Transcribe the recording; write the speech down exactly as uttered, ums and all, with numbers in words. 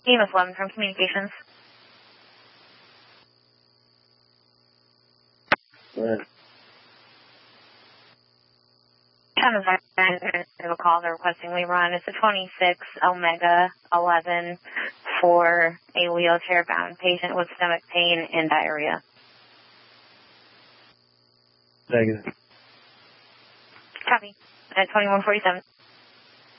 E M S eleven from Communications. Right. Time is a call. They're requesting we run. It's a twenty-six Omega eleven for a wheelchair-bound patient with stomach pain and diarrhea. Negative. Copy. At twenty-one forty-seven.